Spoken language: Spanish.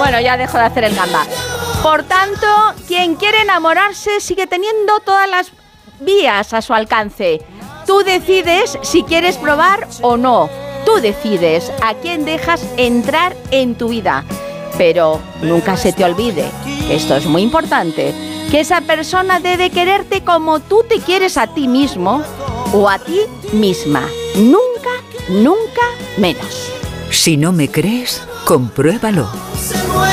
Bueno, ya dejo de hacer el gamba. Por tanto, quien quiere enamorarse sigue teniendo todas las vías a su alcance. Tú decides si quieres probar o no. Tú decides a quién dejas entrar en tu vida. Pero nunca se te olvide, que esto es muy importante, que esa persona debe quererte como tú te quieres a ti mismo o a ti misma. Nunca, nunca menos. Si no me crees, compruébalo.